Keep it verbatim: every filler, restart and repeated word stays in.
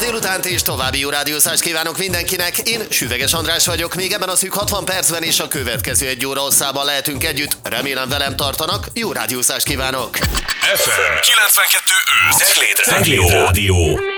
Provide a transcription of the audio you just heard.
délutánt és további jó rádiózást kívánok mindenkinek. Én Süveges András vagyok, még ebben a szűk hatvan percben és a következő egy óra hosszában lehetünk együtt. Remélem velem tartanak, jó rádiózást kívánok! ef em kilencvenkettő öt Cegléd Rádió.